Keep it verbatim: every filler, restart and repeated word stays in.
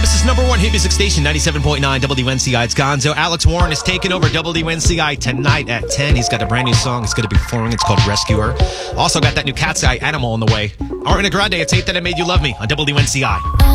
This is number one hit music station, ninety-seven point nine W N C I. It's Gonzo. Alex Warren is taking over W N C I tonight at ten. He's got a brand new song he's going to be performing. It's called Rescuer. Also got that new Cat's Eye Animal on the way. Ariana Grande, It's Hate That I Made You Love Me on W N C I.